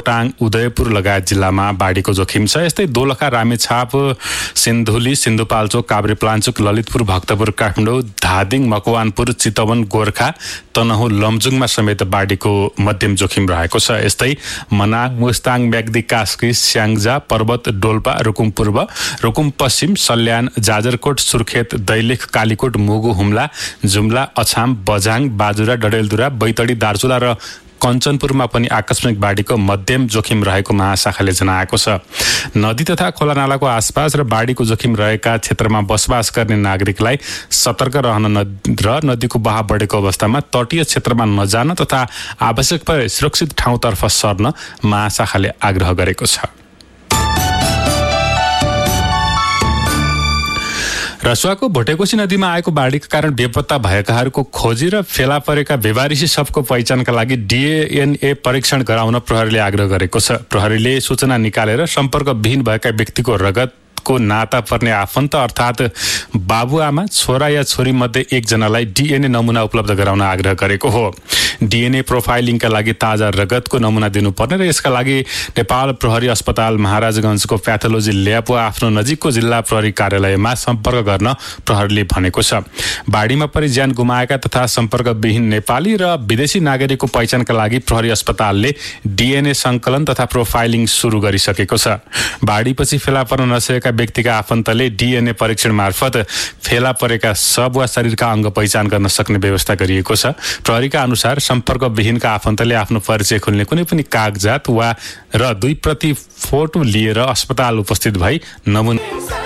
खोटाङ उदयपुर लगायत जिल्लामा बाढीको जोखिम छ। यस्तै दोलखा रामेछाप सिन्धुली सिन्धुपाल्चोक काभ्रेपलाञ्चोक ललितपुर भक्तपुर काठमाडौँ धादिङ मकवानपुर चितवन गोर्खा तनहुँ लमजुङमा समेत बाढीको मध्यम जोखिम रहेको छ। यस्तै मनाङ मुस्ताङ म्याग्दी कास्की स्याङ्जा पर्वत डोल्पा रुकुम पूर्व रुकुम पश्चिम सल्यान जाजरकोट सुर्खेत दैलेख कालीकोट मुगु हुम्ला जुम्ला अछाम बझाङ बाजुरा डडेलधुरा बैतडी दार्चुला र कञ्चनपुरमा पनि आकस्मिक बाढीको मध्यम जोखिम रहेको महाशाखाले जनाएको छ। नदी तथा खोलानालाको आसपास र बाढीको जोखिम रहेका क्षेत्रमा बसोबास गर्ने नागरिकलाई सतर्क रहन र नदीको बहाव बढेको अवस्थामा तटीय क्षेत्रमा नजान तथा आवश्यक परे सुरक्षित ठाउँतर्फ सर्न महाशाखाले आग्रह गरेको छ। रसुवाको भोटेकोशी नदीमा आएको बाढीका कारण बेपत्ता भएकाहरूको खोजी र फेला परेका बेवारिसी शवको पहिचानका लागि DNA परीक्षण गराउन प्रहरीले आग्रह गरेको छ। प्रहरीले सूचना निकालेर सम्पर्कविहीन भएका व्यक्तिको रगतको नाता पर्ने आफन्त अर्थात् बाबुआमा छोरा या छोरी मध्ये एकजनालाई DNA नमुना उपलब्ध गराउन आग्रह गरेको हो। DNA प्रोफाइलिङका लागि ताजा रगतको नमुना दिनुपर्ने र यसका लागि नेपाल प्रहरी अस्पताल महाराजगञ्जको प्याथोलोजी ल्याब वा आफ्नो नजिकको जिल्ला प्रहरी कार्यालयमा सम्पर्क गर्न प्रहरीले भनेको छ। बाढीमा परि ज्यान गुमाएका तथा सम्पर्कविहीन नेपाली र विदेशी नागरिकको पहिचानका लागि प्रहरी अस्पतालले DNA सङ्कलन तथा प्रोफाइलिङ सुरु गरिसकेको छ। बाढीपछि फेला पर्न नसकेका व्यक्तिका आफन्तले DNA परीक्षण मार्फत फेला परेका शव वा शरीरका अङ्ग पहिचान गर्न सक्ने व्यवस्था गरिएको छ। प्रहरीका अनुसार सम्पर्कविहीनका आफन्तले आफ्नो परिचय खोल्ने कुनै पनि कागजात वा र 2 प्रति फोटो लिएर अस्पताल उपस्थित भई नमुना